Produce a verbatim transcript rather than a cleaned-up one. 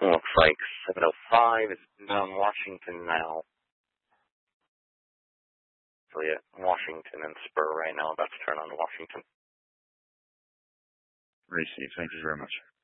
Looks like seven oh five is down Washington now. So yeah, Washington and Spur right now, about to turn on Washington. Received. Thank you very much.